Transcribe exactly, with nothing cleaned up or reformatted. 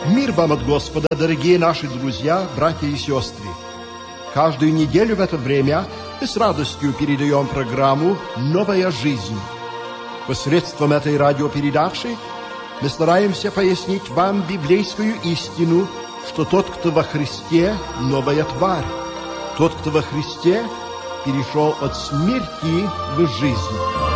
Мир вам от Господа, дорогие наши друзья, братья и сестры. Каждую неделю в это время мы с радостью передаем программу «Новая жизнь». Посредством этой радиопередачи мы стараемся пояснить вам библейскую истину, что тот, кто во Христе, новая тварь. Тот, кто во Христе, перешел от смерти в жизнь.